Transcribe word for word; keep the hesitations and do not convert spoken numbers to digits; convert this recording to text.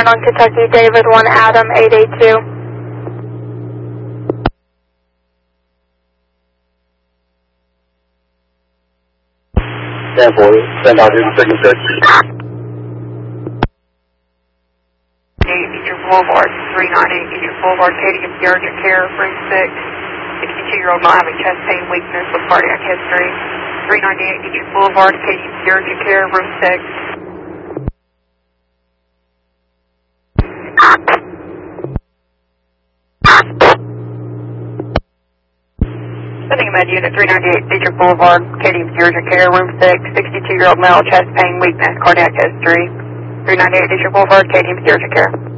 on Kentucky, David one Adam eight eight two. ten four, send out here to second six. Beecher Boulevard, three ninety-eight Beecher Boulevard, Katie and Urgent Care, room six. sixty-two-year-old male having chest pain, weakness with cardiac history. three ninety-eight Beecher Boulevard, Katie and Urgent Care, room six. Sending a med unit, three ninety-eight Beecher Boulevard, Katie and Urgent Care, room six. sixty-two-year-old male, chest pain, weakness, cardiac history. three ninety-eight Beecher Boulevard, Katie and Urgent Care.